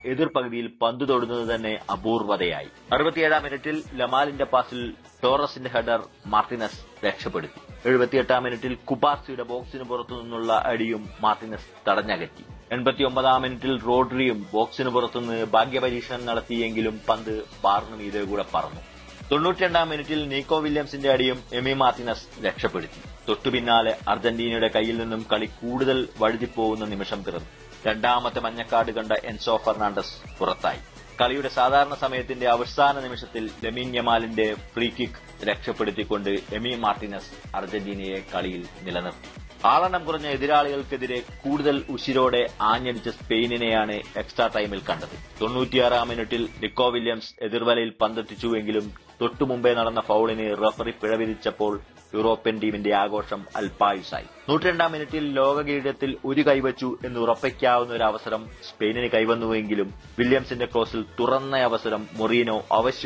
എതിർ പകുതിയിൽ പന്ത് തൊടുന്നത് തന്നെ അപൂർവതയായി. 67 മിനിറ്റിൽ ലമാലിന്റെ പാസിൽ ടോറസിന്റെ ഹെഡർ മാർട്ടിനസ് രക്ഷപ്പെടുത്തി. 78 മിനിറ്റിൽ കുബാർസിയുടെ ബോക്സിന് പുറത്തുനിന്നുള്ള അടിയും മാർട്ടിനസ് തടഞ്ഞകറ്റി. 89 മിനിറ്റിൽ റോഡ്രിയും ബോക്സിന് പുറത്തുനിന്ന് ഭാഗ്യപരീക്ഷണം നടത്തിയെങ്കിലും പന്ത് ബാറിന് മീതെ കൂടെ പറന്നു. 92 മിനിറ്റിൽ നീക്കോ വില്യംസിന്റെ അടിയും എമി മാർട്ടിനസ് രക്ഷപ്പെടുത്തി. തൊട്ടുപിന്നാലെ അർജന്റീനയുടെ കയ്യിൽ നിന്നും കളി കൂടുതൽ വഴുതിപ്പോകുന്ന നിമിഷം പിറന്നു. രണ്ടാമത്തെ മഞ്ഞക്കാർഡ് കണ്ട എൻസോ ഫെർണാണ്ടസ് പുറത്തായി. കളിയുടെ സാധാരണ സമയത്തിന്റെ അവസാന നിമിഷത്തിൽ Lamine യമാലിന്റെ free kick രക്ഷപ്പെടുത്തിക്കൊണ്ട് Amy Martinez അർജന്റീനയെ കളിയിൽ നിലനിർത്തി. ആളെണ്ണം കുറഞ്ഞ എതിരാളികൾക്കെതിരെ കൂടുതൽ ഉശിരോടെ ആഞ്ഞടിച്ച സ്പെയിനിനെയാണ് എക്സ്ട്രാ ടൈമിൽ കണ്ടത്. 96 മിനിറ്റിൽ നിക്കോ വില്യംസ് എതിർവലയിൽ പന്തെത്തിച്ചുവെങ്കിലും തൊട്ടുമുമ്പേ നടന്ന ഫൌളിന് റഫറി പിഴ വിധിച്ചപ്പോൾ യൂറോപ്യൻ ടീമിന്റെ ആഘോഷം അൽപായുസായി. 102 മിനിറ്റിൽ ലോക കിരീടത്തിൽ ഒരു കൈവച്ചു എന്ന് ഉറപ്പിക്കാവുന്ന ഒരു അവസരം സ്പെയിനിന് കൈവന്നുവെങ്കിലും വില്യംസിന്റെ ക്രോസിൽ തുറന്ന അവസരം മൊറീനോ